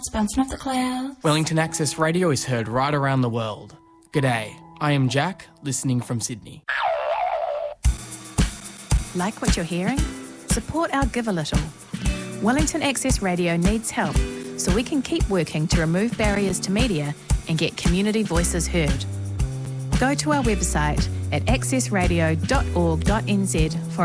clouds, bouncing off the clouds. Wellington Access Radio is heard right around the world. G'day, I am Jack, listening from Sydney. Like what you're hearing? Support our Give a Little. Wellington Access Radio needs help, so we can keep working to remove barriers to media and get community voices heard. Go to our website at accessradio.org.nz for